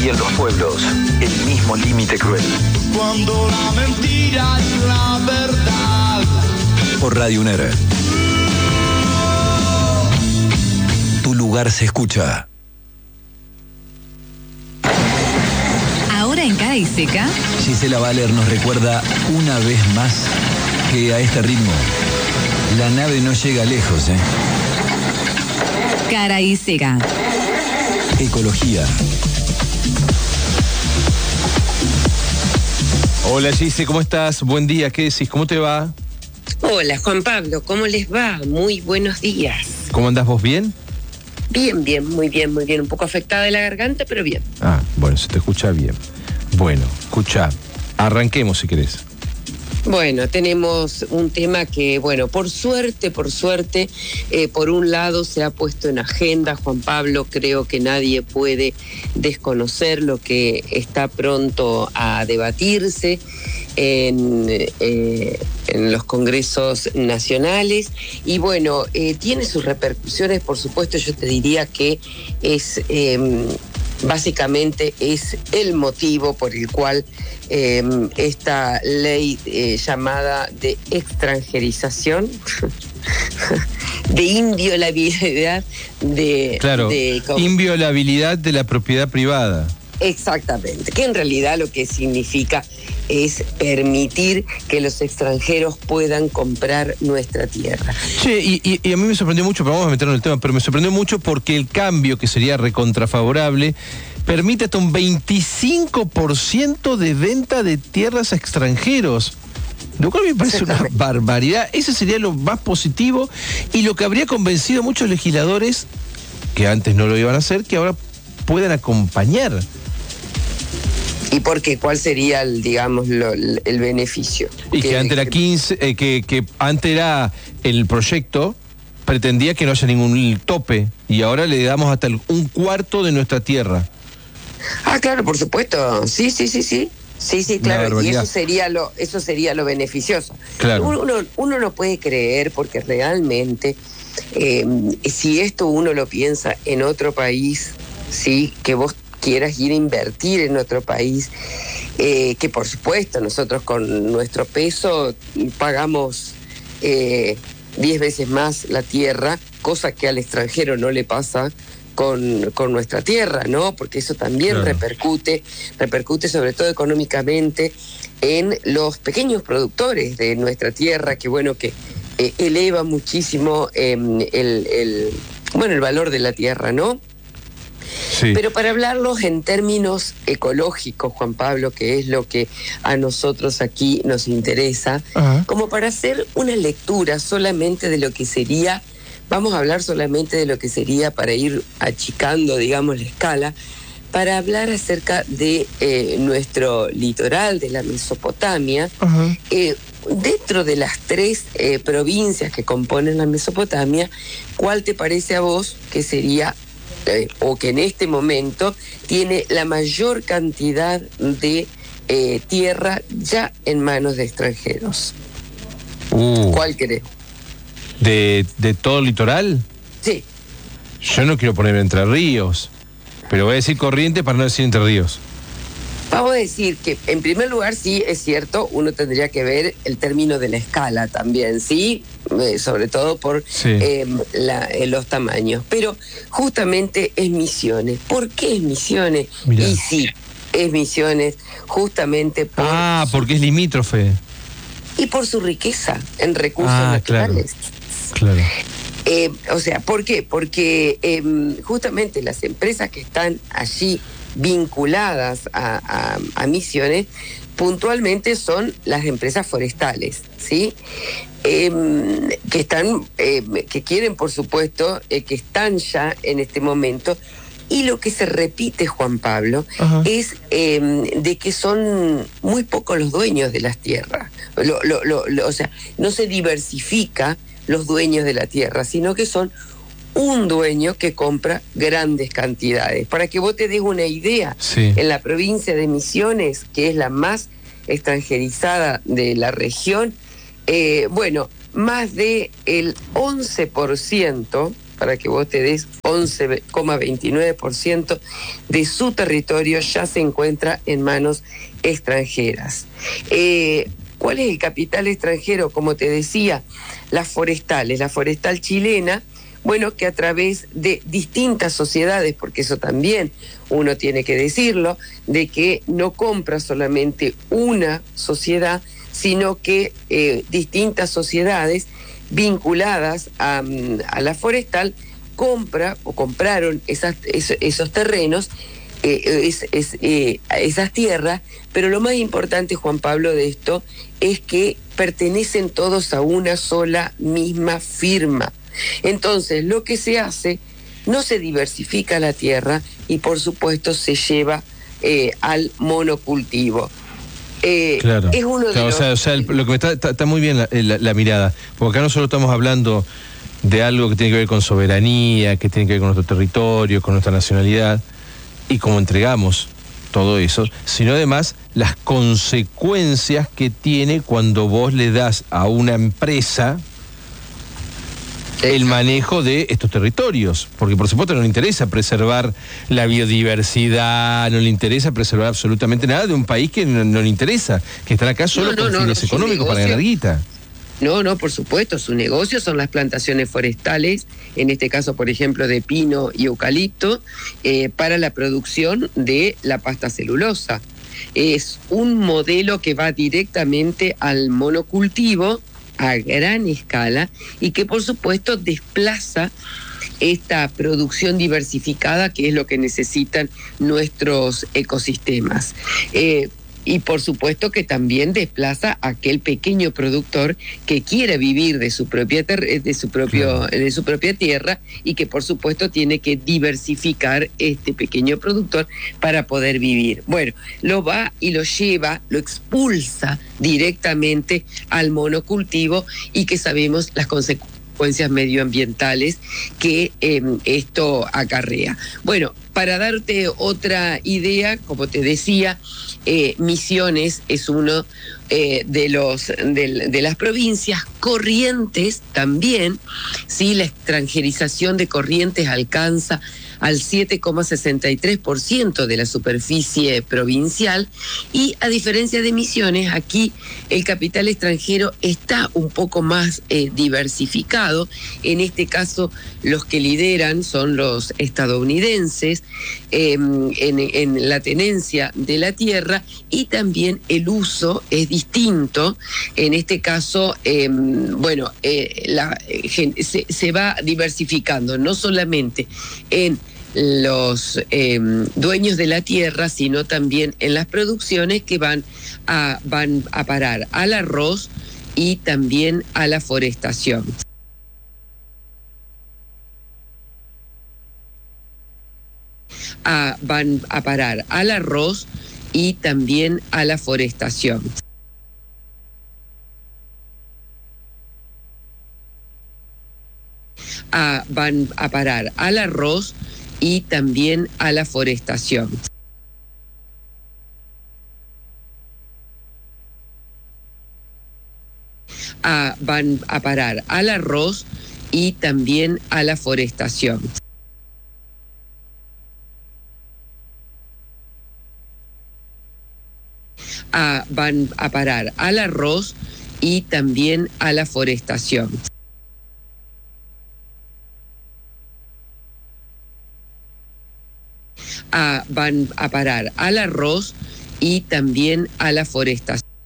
y en los pueblos, el mismo límite cruel. Cuando la mentira es la verdad. Por Radio UNER. Tu lugar se escucha. Ahora en Cara y Seca, Gisela Baller nos recuerda una vez más que a este ritmo la nave no llega lejos, ¿eh? Cara y Seca. Ecología. Hola Gise, ¿cómo estás? Buen día, ¿qué decís? ¿Cómo te va? Hola Juan Pablo, ¿cómo les va? Muy buenos días. ¿Cómo andás vos? ¿Bien? Bien, muy bien. Un poco afectada de la garganta, pero bien. Ah, bueno, se te escucha bien. Bueno, escucha, arranquemos si querés. Bueno, tenemos un tema que, bueno, por suerte, por un lado se ha puesto en agenda, Juan Pablo, creo que nadie puede desconocer lo que está pronto a debatirse en los congresos nacionales y bueno, tiene sus repercusiones, por supuesto. Yo te diría que es básicamente es el motivo por el cual esta ley llamada de extranjerización, de inviolabilidad inviolabilidad de la propiedad privada. Exactamente, que en realidad lo que significa es permitir que los extranjeros puedan comprar nuestra tierra. Che, y a mí me sorprendió mucho, pero vamos a meternos en el tema, pero me sorprendió mucho porque el cambio, que sería recontrafavorable, permite hasta un 25% de venta de tierras a extranjeros. Lo cual me parece una barbaridad. Ese sería lo más positivo y lo que habría convencido a muchos legisladores, que antes no lo iban a hacer, que ahora puedan acompañar. ¿Y por qué? ¿Cuál sería el beneficio? Y que antes era 15, que antes era el proyecto, pretendía que no haya ningún tope, y ahora le damos hasta un cuarto de nuestra tierra. Ah, claro, por supuesto. Sí, claro. Y eso sería lo beneficioso. Claro. Uno no puede creer, porque realmente, si esto uno lo piensa en otro país, sí, que vos quieras ir a invertir en otro país, que por supuesto nosotros con nuestro peso pagamos 10 veces más la tierra, cosa que al extranjero no le pasa con nuestra tierra, ¿no? Porque eso también repercute sobre todo económicamente en los pequeños productores de nuestra tierra, que bueno, que eleva muchísimo el valor de la tierra, ¿no? Sí. Pero para hablarlos en términos ecológicos, Juan Pablo, que es lo que a nosotros aquí nos interesa, como para hacer una lectura solamente de lo que sería, vamos a hablar solamente de lo que sería, para ir achicando, digamos, la escala, para hablar acerca de nuestro litoral, de la Mesopotamia. Dentro de las 3 provincias que componen la Mesopotamia, ¿cuál te parece a vos que sería o que en este momento tiene la mayor cantidad de tierra ya en manos de extranjeros? ¿Cuál crees? ¿De todo el litoral? Sí. Yo no quiero poner Entre Ríos, pero voy a decir Corrientes para no decir Entre Ríos. Vamos a decir que, en primer lugar, sí, es cierto, uno tendría que ver el término de la escala también, ¿sí? Sobre todo por los tamaños. Pero justamente es Misiones. ¿Por qué es Misiones? Mirá. Y sí, es Misiones justamente por... porque es limítrofe. Y por su riqueza en recursos naturales. Claro. O sea, ¿por qué? Porque justamente las empresas que están allí vinculadas a Misiones puntualmente son las empresas forestales, ¿sí? Que quieren, por supuesto, que están ya en este momento. Y lo que se repite, Juan Pablo, es de que son muy pocos los dueños de las tierras. O sea, no se diversifica los dueños de la tierra, sino que son un dueño que compra grandes cantidades. Para que vos te des una idea, en la provincia de Misiones, que es la más extranjerizada de la región, más de el 11% para que vos te des 11,29% de su territorio ya se encuentra en manos extranjeras. ¿Cuál es el capital extranjero? Como te decía, las forestales, la forestal chilena, bueno, que a través de distintas sociedades, porque eso también uno tiene que decirlo, de que no compra solamente una sociedad, sino que distintas sociedades vinculadas a la forestal compraron esos terrenos, esas tierras, pero lo más importante, Juan Pablo, de esto es que pertenecen todos a una sola misma firma. Entonces, lo que se hace, no se diversifica la tierra y, por supuesto, se lleva al monocultivo. Claro, es uno de claro, los... o sea, lo que me está muy bien la mirada, porque acá no solo estamos hablando de algo que tiene que ver con soberanía, que tiene que ver con nuestro territorio, con nuestra nacionalidad, y cómo entregamos todo eso, sino además las consecuencias que tiene cuando vos le das a una empresa el manejo de estos territorios, porque por supuesto no le interesa preservar la biodiversidad, no le interesa preservar absolutamente nada de un país que no le interesa, que están acá solo por fines económicos, para ganar guita. No, por supuesto, su negocio son las plantaciones forestales, en este caso, por ejemplo, de pino y eucalipto, para la producción de la pasta celulosa. Es un modelo que va directamente al monocultivo a gran escala y que, por supuesto, desplaza esta producción diversificada, que es lo que necesitan nuestros ecosistemas. Y por supuesto que también desplaza a aquel pequeño productor que quiere vivir de su propia tierra y que por supuesto tiene que diversificar este pequeño productor para poder vivir. Bueno, lo va y lo lleva, lo expulsa directamente al monocultivo y que sabemos las consecuencias medioambientales que esto acarrea. Bueno, para darte otra idea, como te decía, Misiones es uno de las provincias. Corrientes también, ¿sí? La extranjerización de Corrientes alcanza al 7,63% de la superficie provincial, y a diferencia de Misiones, aquí el capital extranjero está un poco más diversificado. En este caso, los que lideran son los estadounidenses en la tenencia de la tierra, y también el uso es distinto. En este caso, se va diversificando no solamente en los dueños de la tierra, sino también en las producciones que van a parar al arroz y también a la forestación. Van a parar al arroz y también a la forestación. Van a parar al arroz y también a la forestación. Van a parar al arroz y también a la forestación. Van a parar al arroz y también a la forestación. Van a parar al arroz y también a la forestación.